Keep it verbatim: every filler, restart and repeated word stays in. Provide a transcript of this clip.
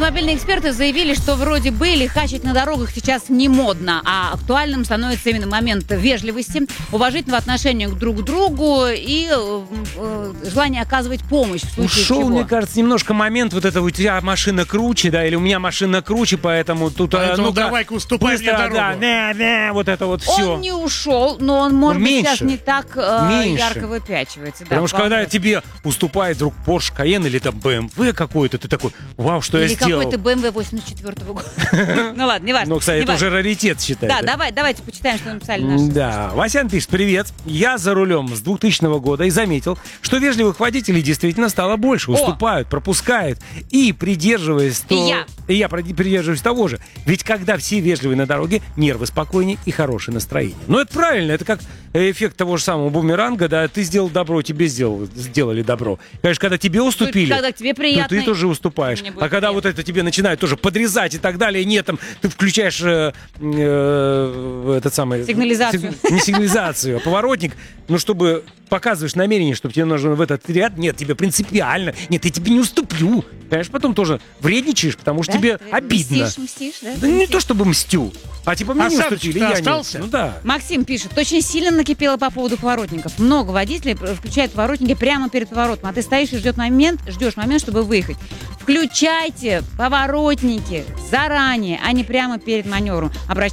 Автомобильные эксперты заявили, что вроде бы лихачить на дорогах сейчас не модно, а актуальным становится именно момент вежливости, уважительного отношения друг к другу и э, э, желания оказывать помощь в случае Ушел, чего. мне кажется, немножко момент вот этого, у тебя машина круче, да, или у меня машина круче, поэтому тут... Поэтому ну-ка, давай-ка уступай мне быстро, дорогу. Да, не, не, вот это вот все. Он не ушел, но он, может Ну, быть, меньше. сейчас не так э, Меньше. ярко выпячивается. Да, Потому что вполне. когда тебе уступает вдруг Porsche Cayenne или там бэ эм вэ какой-то, ты такой, вау, что Или я сделал? какой-то бэ эм вэ восемьдесят четвёртого года. Ну ладно, неважно. Ну, кстати, это неважно. уже раритет, считай. Да, давай, давайте почитаем, что написали наши. Да, Васян пишет, привет, я за рулем с двухтысячного года и заметил, что вежливых водителей действительно стало больше, уступают, пропускают и придерживаясь... То... И я. И я приди- придерживаюсь того же. Ведь когда все вежливые на дороге, нервы спокойнее и хорошее настроение. Но это правильно, это как эффект того же самого бумеранга, да, ты сделал добро, тебе сделал, сделали добро. Конечно, когда тебе уступили, Когда тебе приятно, то ты тоже уступаешь. мне будет А когда приятно. вот это тебе начинают тоже подрезать и так далее, нет, там, ты включаешь э, э, этот самый... Сигнализацию. сиг- не сигнализацию, а поворотник, ну, чтобы показываешь намерение, чтобы тебе нужно в этот ряд, нет, тебе принципиально, нет, я тебе не уступлю. Конечно, потом тоже вредничаешь, потому что Да? тебе Ты обидно. Мстишь, мстишь, да? Да не Мстишь. то чтобы мстю, а типа мне не Осадочек-то уступили, я не... остался? Ну да. Максим пишет, очень сильно накипело по поводу поворотников. Много водителей включают поворотники прямо перед поворотом, а ты стоишь и ждешь момент, ждешь момент, чтобы выехать. Включайте поворотники заранее, а не прямо перед маневром. Обращайтесь